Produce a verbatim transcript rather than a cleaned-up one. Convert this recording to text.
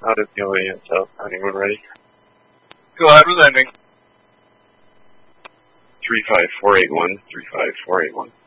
Out of the way itself. Anyone ready? Go ahead with ending. three five four eight one, three five four eight one.